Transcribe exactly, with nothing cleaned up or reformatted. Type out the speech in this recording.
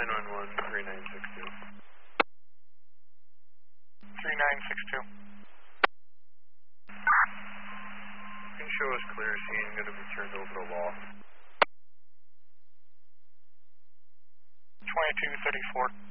nine one one, three nine six two. three nine six two. Can show us clear scene, going to be turned over to law. twenty-two thirty-four.